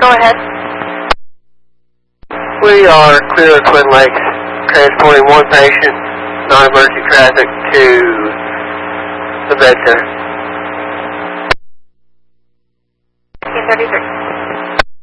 Go ahead. We are clear of Twin Lakes, transporting one patient, non-emergency traffic, to the Med Center. 1833.